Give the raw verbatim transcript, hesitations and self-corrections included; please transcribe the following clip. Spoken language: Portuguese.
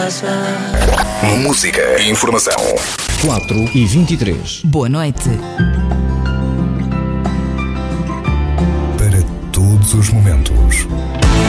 Música e informação. quatro e vinte e três. Boa noite. Para todos os momentos.